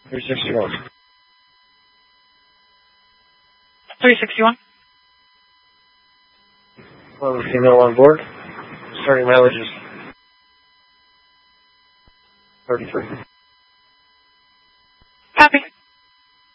361. 361. One female on board. Starting mileage is 33.